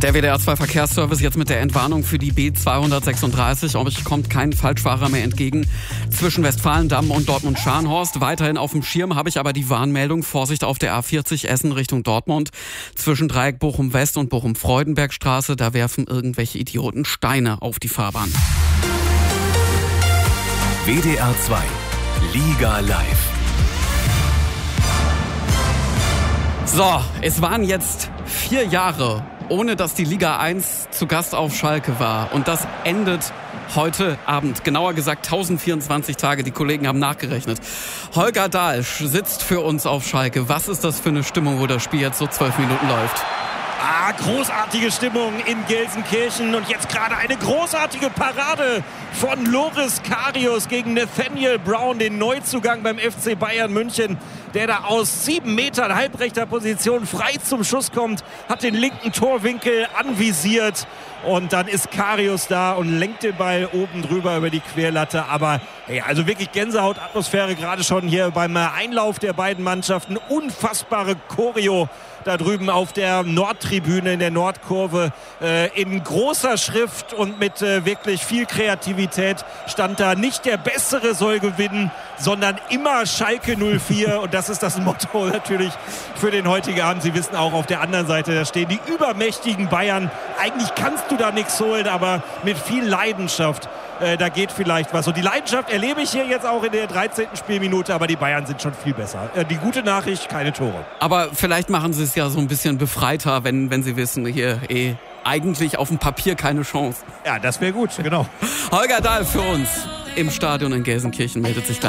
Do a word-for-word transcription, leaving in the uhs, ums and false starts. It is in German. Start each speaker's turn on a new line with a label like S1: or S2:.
S1: Der W D R zwei Verkehrsservice jetzt mit der Entwarnung für die B zweihundertsechsunddreißig. Euch kommt kein Falschfahrer mehr entgegen zwischen Westfalendamm und Dortmund-Scharnhorst. Weiterhin auf dem Schirm habe ich aber die Warnmeldung: Vorsicht auf der A vierzig Essen Richtung Dortmund. Zwischen Dreieck Bochum-West und Bochum-Freudenbergstraße, da werfen irgendwelche Idioten Steine auf die Fahrbahn.
S2: W D R zwei Liga Live.
S1: So, es waren jetzt vier Jahre, ohne dass die Liga eins zu Gast auf Schalke war. Und das endet heute Abend. Genauer gesagt tausendvierundzwanzig Tage. Die Kollegen haben nachgerechnet. Holger Dahlsch sitzt für uns auf Schalke. Was ist das für eine Stimmung, wo das Spiel jetzt so zwölf Minuten läuft?
S3: Ah, großartige Stimmung in Gelsenkirchen und jetzt gerade eine großartige Parade von Loris Karius gegen Nathaniel Brown, den Neuzugang beim F C Bayern München, der da aus sieben Metern halbrechter Position frei zum Schuss kommt, hat den linken Torwinkel anvisiert und dann ist Karius da und lenkt den Ball oben drüber über die Querlatte. Aber hey, also wirklich Gänsehautatmosphäre gerade schon hier beim Einlauf der beiden Mannschaften. Unfassbare Choreo da drüben auf der Nordtribüne in der Nordkurve. Äh, in großer Schrift und mit äh, wirklich viel Kreativität stand da: Nicht der Bessere soll gewinnen, sondern immer Schalke null vier. Und das ist das Motto natürlich für den heutigen Abend. Sie wissen auch, auf der anderen Seite, da stehen die übermächtigen Bayern. Eigentlich kannst du da nichts holen, aber mit viel Leidenschaft. Äh, da geht vielleicht was. Und die Leidenschaft erlebe ich hier jetzt auch in der dreizehnten Spielminute, aber die Bayern sind schon viel besser. Äh, die gute Nachricht: keine Tore.
S1: Aber vielleicht machen sie es ja so ein bisschen befreiter, wenn, wenn sie wissen, hier eh eigentlich auf dem Papier keine Chance.
S3: Ja, das wäre gut, genau.
S1: Holger Dahl für uns im Stadion in Gelsenkirchen meldet sich gleich.